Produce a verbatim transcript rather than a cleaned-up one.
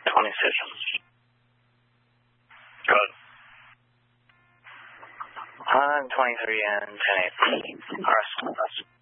twenty-six. Good. one twenty-three and ten eight. R S.